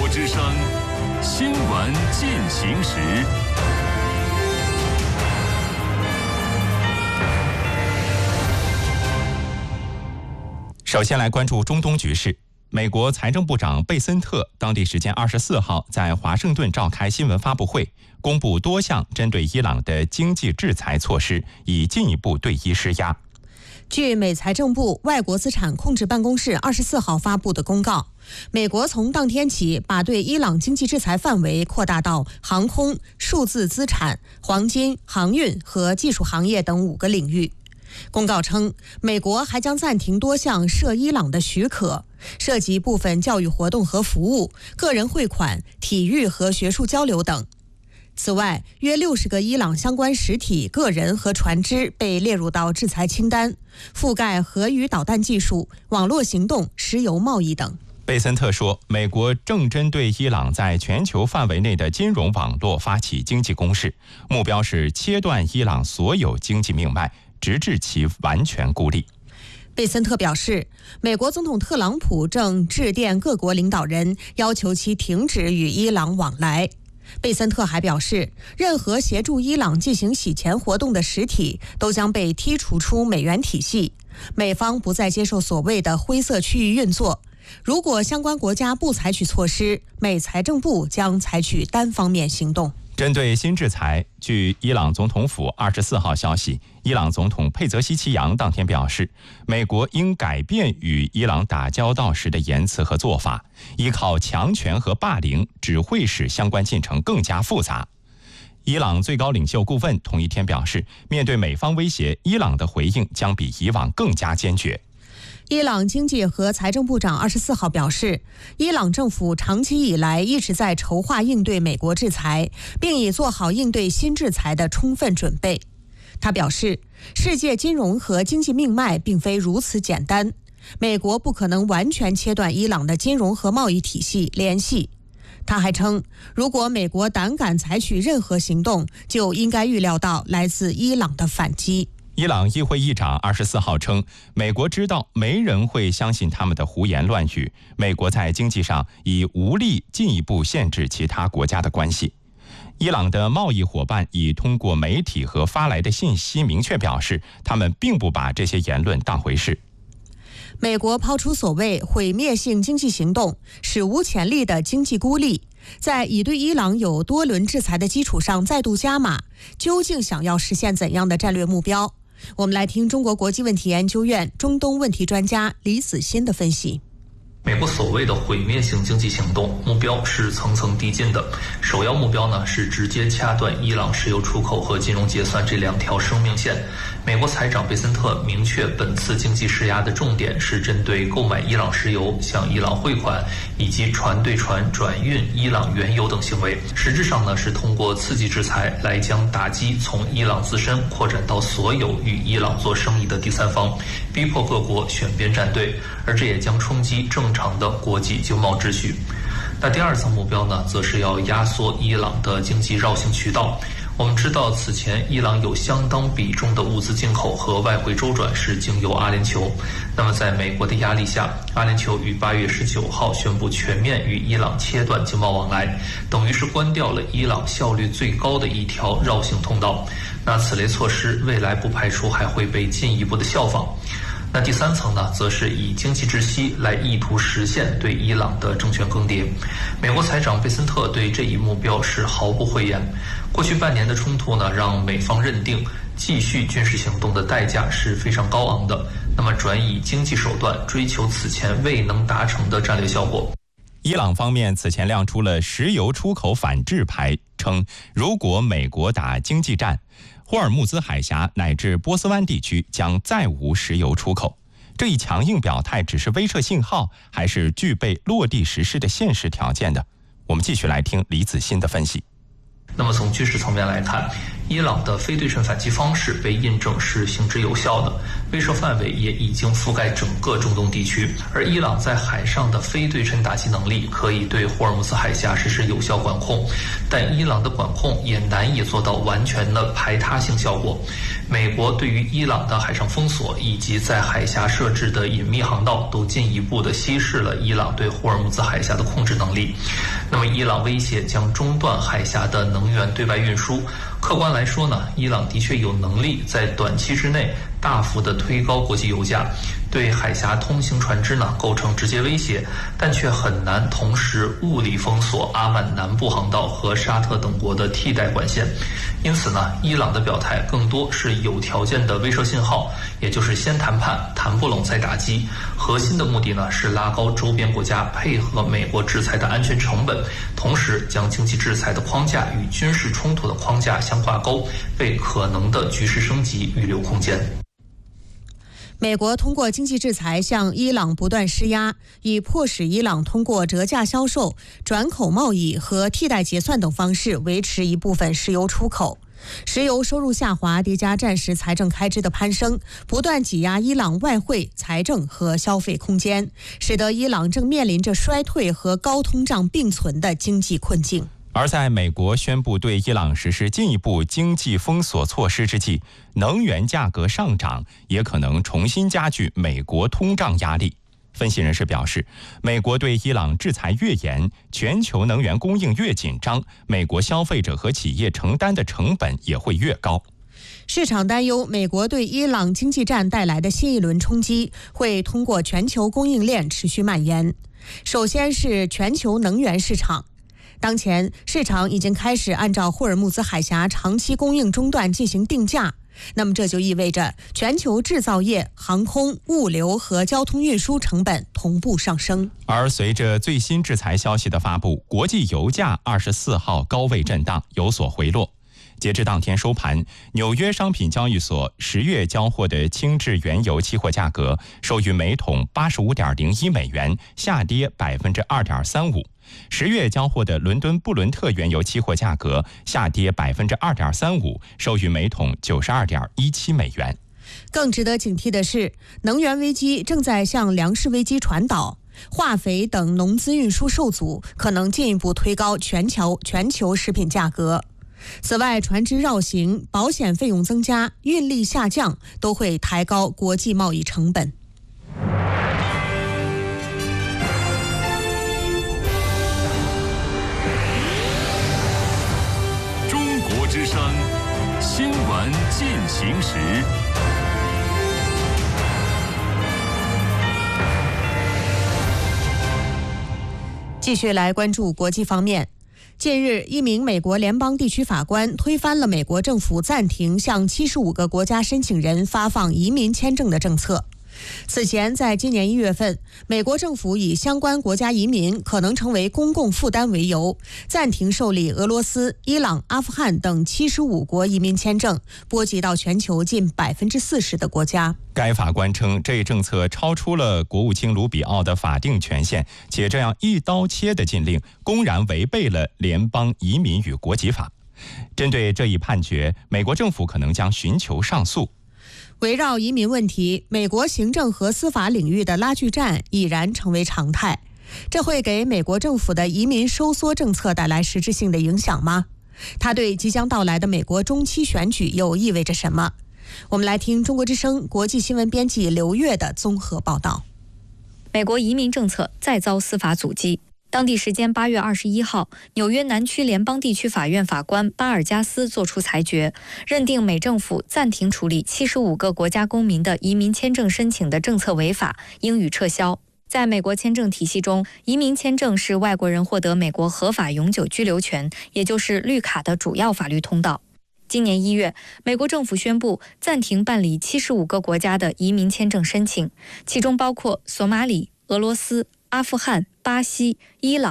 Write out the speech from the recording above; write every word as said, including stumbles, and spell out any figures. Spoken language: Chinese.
之声，新闻进行时。 首先来关注中东局势。美国财政部长贝森特当地时间二十四号在华盛顿召开新闻发布会，公布多项针对伊朗的经济制裁措施，以进一步对伊施压。 据美财政部外国资产控制办公室二十四号发布的公告，美国从当天起把对伊朗经济制裁范围扩大到航空、数字资产、黄金、航运和技术行业等五个领域。公告称，美国还将暂停多项涉伊朗的许可，涉及部分教育活动和服务、个人汇款、体育和学术交流等。此外，约六十个伊朗相关实体、个人和船只被列入到制裁清单，覆盖核与导弹技术、网络行动、石油贸易等。 贝森特说，美国正针对伊朗在全球范围内的金融网络发起经济攻势，目标是切断伊朗所有经济命脉，直至其完全孤立。 贝森特表示，美国总统特朗普正致电各国领导人，要求其停止与伊朗往来。贝森特还表示，任何协助伊朗进行洗钱活动的实体都将被剔除出美元体系，美方不再接受所谓的灰色区域运作。如果相关国家不采取措施，美财政部将采取单方面行动。 针对新制裁，据伊朗总统府二十四号消息，伊朗总统佩泽西奇扬当天表示，美国应改变与伊朗打交道时的言辞和做法，依靠强权和霸凌只会使相关进程更加复杂。伊朗最高领袖顾问同一天表示，面对美方威胁，伊朗的回应将比以往更加坚决。 伊朗经济和财政部长二十四号表示，伊朗政府长期以来一直在筹划应对美国制裁，并已做好应对新制裁的充分准备。他表示，世界金融和经济命脉并非如此简单，美国不可能完全切断伊朗的金融和贸易体系联系。他还称，如果美国胆敢采取任何行动，就应该预料到来自伊朗的反击。 伊朗议会议长二十四号称，美国知道没人会相信他们的胡言乱语，美国在经济上已无力进一步限制其他国家的关系。伊朗的贸易伙伴已通过媒体和发来的信息明确表示，他们并不把这些言论当回事。 美国抛出所谓毁灭性经济行动，史无前例的经济孤立，在已对伊朗有多轮制裁的基础上再度加码，究竟想要实现怎样的战略目标？我们来听中国国际问题研究院中东问题专家李子欣的分析。 美国所谓的毁灭性经济行动目标是层层递进的，首要目标呢是直接掐断伊朗石油出口和金融结算这两条生命线。美国财长贝森特明确，本次经济施压的重点是针对购买伊朗石油、向伊朗汇款以及船对船转运伊朗原油等行为。实质上呢是通过刺激制裁来将打击从伊朗自身扩展到所有与伊朗做生意的第三方，逼迫各国选边站队，而这也将冲击正常的国际经贸秩序。那第二层目标呢，则是要压缩伊朗的经济绕行渠道。我们知道，此前伊朗有相当比重的物资进口和外汇周转是经由阿联酋。那么在美国的压力下，阿联酋于八月十九号宣布全面与伊朗切断经贸往来，等于是关掉了伊朗效率最高的一条绕行通道。那此类措施未来不排除还会被进一步的效仿。那第三层呢，则是以经济窒息来意图实现对伊朗的政权更迭。美国财长贝森特对这一目标是毫不讳言。过去半年的冲突呢，让美方认定继续军事行动的代价是非常高昂的，那么转以经济手段追求此前未能达成的战略效果。 伊朗方面此前亮出了石油出口反制牌，称如果美国打经济战，霍尔木兹海峡乃至波斯湾地区将再无石油出口。这一强硬表态只是威慑信号，还是具备落地实施的现实条件的？我们继续来听李子欣的分析。 那么从军事层面来看， 伊朗的非对称反击方式被印证是行之有效的，威慑范围也已经覆盖整个中东地区。而伊朗在海上的非对称打击能力可以对霍尔木兹海峡实施有效管控，但伊朗的管控也难以做到完全的排他性效果。美国对于伊朗的海上封锁以及在海峡设置的隐秘航道，都进一步的稀释了伊朗对霍尔木兹海峡的控制能力。那么，伊朗威胁将中断海峡的能源对外运输。客观来说呢，伊朗的确有能力在短期之内大幅的推高国际油价，对海峡通行船只呢构成直接威胁，但却很难同时物理封锁阿曼南部航道和沙特等国的替代管线。因此呢，伊朗的表态更多是有条件的威慑信号，也就是先谈判，谈不拢再打击。核心的目的呢是拉高周边国家配合美国制裁的安全成本，同时将经济制裁的框架与军事冲突的框架相挂钩，为可能的局势升级预留空间。 美国通过经济制裁向伊朗不断施压，以迫使伊朗通过折价销售、转口贸易和替代结算等方式维持一部分石油出口。石油收入下滑叠加战时财政开支的攀升，不断挤压伊朗外汇、财政和消费空间，使得伊朗正面临着衰退和高通胀并存的经济困境。 而在美国宣布对伊朗实施进一步经济封锁措施之际，能源价格上涨也可能重新加剧美国通胀压力。分析人士表示，美国对伊朗制裁越严，全球能源供应越紧张，美国消费者和企业承担的成本也会越高。 市场担忧美国对伊朗经济战带来的新一轮冲击会通过全球供应链持续蔓延。首先是全球能源市场。当前市场已经开始按照霍尔木兹海峡长期供应中断进行定价，那么这就意味着全球制造业、航空、物流和交通运输成本同步上升。 而随着最新制裁消息的发布，国际油价二十四号高位震荡，有所回落。截至当天收盘，纽约商品交易所十月交货的轻质原油期货价格收于每桶八十五点零一美元，下跌百分之二点三五。十月交货的伦敦布伦特原油期货价格下跌百分之二点三五，收于每桶九十二点一七美元。 更值得警惕的是，能源危机正在向粮食危机传导，化肥等农资运输受阻，可能进一步推高全球全球食品价格。此外，船只绕行、保险费用增加、运力下降，都会抬高国际贸易成本。 中国之声新闻进行时。 继续来关注国际方面。近日，一名美国联邦地区法官推翻了美国政府暂停向七十五个国家申请人发放移民签证的政策。此前，在今年一月份，美国政府以相关国家移民可能成为公共负担为由，暂停受理俄罗斯、伊朗、阿富汗等七十五国移民签证，波及到全球近百分之四十的国家。 该法官称，这一政策超出了国务卿卢比奥的法定权限，且这样一刀切的禁令公然违背了联邦移民与国籍法。针对这一判决，美国政府可能将寻求上诉。 围绕移民问题，美国行政和司法领域的拉锯战已然成为常态。这会给美国政府的移民收缩政策带来实质性的影响吗？它对即将到来的美国中期选举又意味着什么？我们来听中国之声国际新闻编辑刘月的综合报道。 美国移民政策再遭司法阻击。当地时间八月二十一号，纽约南区联邦地区法院法官巴尔加斯作出裁决，认定美政府暂停处理七十五个国家公民的移民签证申请的政策违法，应予撤销。在美国签证体系中，移民签证是外国人获得美国合法永久居留权，也就是绿卡的主要法律通道。今年一月，美国政府宣布暂停办理七十五个国家的移民签证申请，其中包括索马里、俄罗斯、阿富汗、巴西、伊朗、